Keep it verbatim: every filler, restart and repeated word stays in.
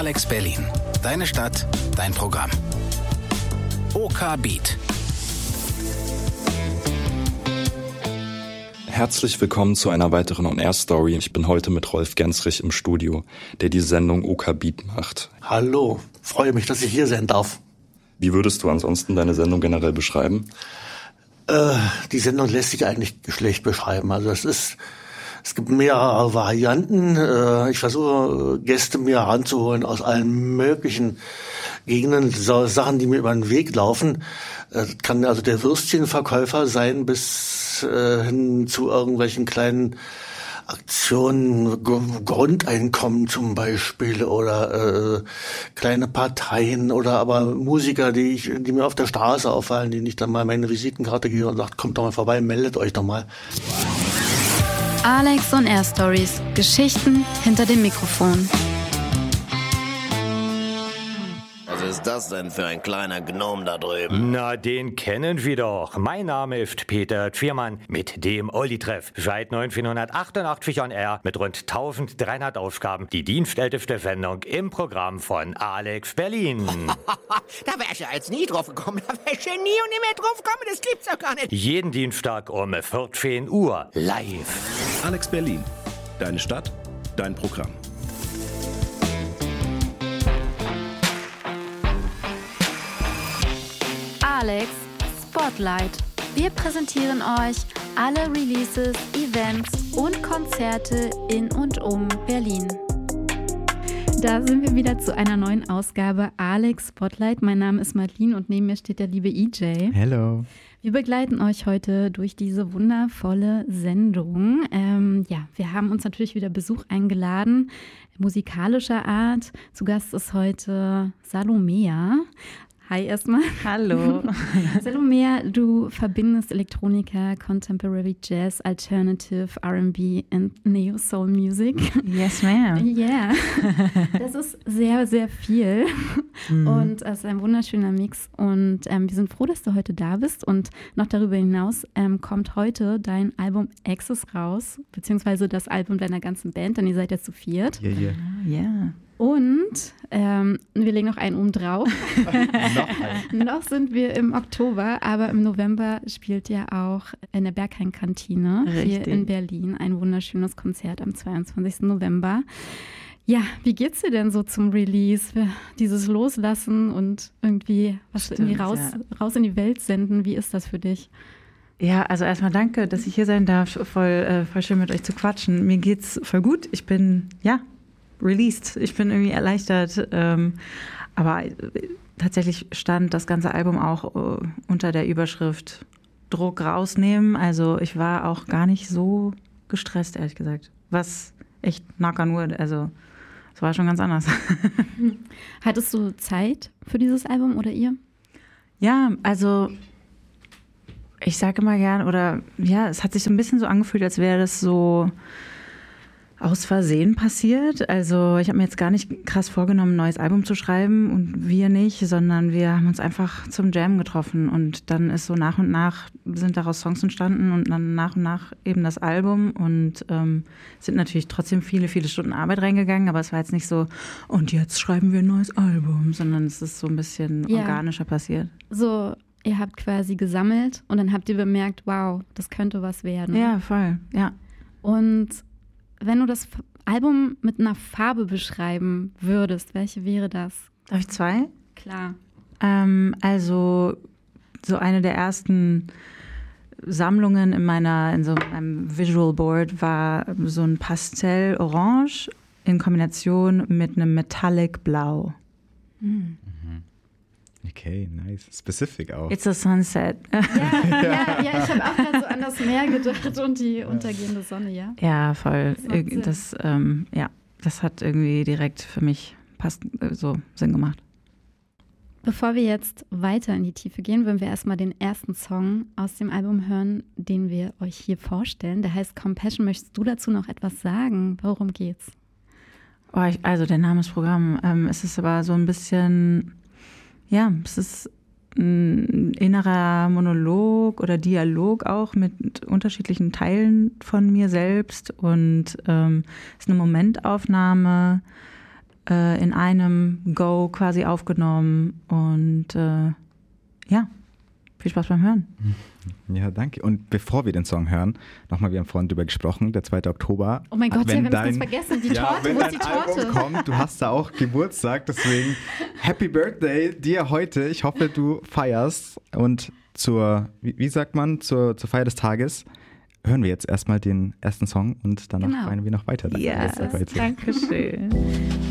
Alex Berlin. Deine Stadt, dein Programm. OK Beat. Herzlich willkommen zu einer weiteren On-Air-Story. Ich bin heute mit Rolf Gensrich im Studio, der die Sendung OK Beat macht. Hallo, freue mich, dass ich hier sein darf. Wie würdest du ansonsten deine Sendung generell beschreiben? Äh, die Sendung lässt sich eigentlich schlecht beschreiben. Also es ist, es gibt mehrere Varianten. Äh, ich versuche Gäste mir heranzuholen aus allen möglichen Gegenden, so Sachen, die mir über den Weg laufen. Das kann also der Würstchenverkäufer sein bis äh, hin zu irgendwelchen kleinen Aktionen, G- Grundeinkommen zum Beispiel oder äh, kleine Parteien oder aber Musiker, die ich, die mir auf der Straße auffallen, denen ich dann mal meine Visitenkarte gebe und sage, kommt doch mal vorbei, meldet euch doch mal. Alex on Air Stories. Geschichten hinter dem Mikrofon. Was ist das denn für ein kleiner Gnome da drüben? Na, den kennen wir doch. Mein Name ist Peter Tschwiermann mit dem Olli-Treff. Seit neunzehnhundertachtundachtzig on Air mit rund eintausenddreihundert Aufgaben. Die dienstälteste Sendung im Programm von Alex Berlin. Da wär ich ja als nie drauf gekommen. Da wär ich ja nie und nie mehr drauf gekommen. Das gibt's doch gar nicht. Jeden Dienstag um vierzehn Uhr live. Alex Berlin. Deine Stadt, dein Programm. Alex Spotlight. Wir präsentieren euch alle Releases, Events und Konzerte in und um Berlin. Da sind wir wieder zu einer neuen Ausgabe Alex Spotlight. Mein Name ist Madeline und neben mir steht der liebe E J. Hello. Wir begleiten euch heute durch diese wundervolle Sendung. Ähm, ja, wir haben uns natürlich wieder Besuch eingeladen, musikalischer Art. Zu Gast ist heute Salomea. Hi erstmal. Hallo. Salomea, du verbindest Elektronika, Contemporary Jazz, Alternative, R and B und Neo Soul Music. Yes, ma'am. Yeah. Das ist sehr, sehr viel Mhm. und es ist ein wunderschöner Mix und ähm, wir sind froh, dass du heute da bist und noch darüber hinaus ähm, kommt heute dein Album Access raus, beziehungsweise das Album deiner ganzen Band, denn ihr seid jetzt zu viert. Ja, ja. Ja. Und ähm, wir legen noch einen oben drauf. Noch sind wir im Oktober, aber im November spielt ja auch in der Berghain-Kantine hier in Berlin ein wunderschönes Konzert am zweiundzwanzigsten November. Ja, wie geht's dir denn so zum Release? Dieses Loslassen und irgendwie was Stimmt, irgendwie raus, ja. raus in die Welt senden. Wie ist das für dich? Ja, also erstmal danke, dass ich hier sein darf. Voll, äh, voll schön mit euch zu quatschen. Mir geht's voll gut. Ich bin, ja, released. Ich bin irgendwie erleichtert. Ähm, aber äh, tatsächlich stand das ganze Album auch äh, unter der Überschrift Druck rausnehmen. Also ich war auch gar nicht so gestresst, ehrlich gesagt. Was echt knock on wood. Also es war schon ganz anders. Hattest du Zeit für dieses Album oder ihr? Ja, also ich sage immer gern, oder ja, es hat sich so ein bisschen so angefühlt, als wäre das so aus Versehen passiert. Also ich habe mir jetzt gar nicht krass vorgenommen, ein neues Album zu schreiben und wir nicht, sondern wir haben uns einfach zum Jam getroffen und dann ist so nach und nach sind daraus Songs entstanden und dann nach und nach eben das Album und ähm, sind natürlich trotzdem viele, viele Stunden Arbeit reingegangen, aber es war jetzt nicht so, und jetzt schreiben wir ein neues Album, sondern es ist so ein bisschen Ja. organischer passiert. So, ihr habt quasi gesammelt und dann habt ihr bemerkt, wow, das könnte was werden. Ja, voll, ja. Und wenn du das F- Album mit einer Farbe beschreiben würdest, welche wäre das? Darf ich zwei? Klar. Ähm, also so eine der ersten Sammlungen in meiner, in so einem Visual Board war so ein Pastell-Orange in Kombination mit einem Metallic Blau. Mhm. Okay, nice. Specific auch. It's a sunset. Ja, ja, ja, ich habe auch gerade so an das Meer gedacht und die untergehende Sonne, ja. Ja, voll. Das macht Sinn. Das, ähm, ja, das hat irgendwie direkt für mich passt, äh, so Sinn gemacht. Bevor wir jetzt weiter in die Tiefe gehen, würden wir erstmal den ersten Song aus dem Album hören, den wir euch hier vorstellen. Der heißt Compassion. Möchtest du dazu noch etwas sagen? Worum geht's? Oh, ich, also der Name ist Programm. Ähm, es ist aber so ein bisschen, ja, es ist ein innerer Monolog oder Dialog auch mit unterschiedlichen Teilen von mir selbst und ähm, es ist eine Momentaufnahme äh, in einem Go quasi aufgenommen und äh, ja, viel Spaß beim Hören. Ja, danke. Und bevor wir den Song hören, nochmal, wir haben vorhin drüber gesprochen, der zweite Oktober. Oh mein Gott, wenn ja, wir haben dein, es vergessen, die ja, Torte, wenn wo ist dein die Torte? Album kommt, du hast da auch Geburtstag, deswegen Happy Birthday dir heute. Ich hoffe, du feierst und zur, wie, wie sagt man, zur, zur Feier des Tages hören wir jetzt erstmal den ersten Song und danach genau. feiern wir noch weiter. Ja, yes, danke schön.